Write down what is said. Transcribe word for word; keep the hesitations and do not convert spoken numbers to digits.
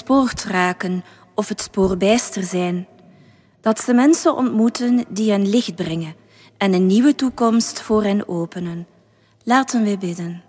ontspoord raken of het spoorbijster zijn. Dat ze mensen ontmoeten die hen licht brengen en een nieuwe toekomst voor hen openen. Laten we bidden.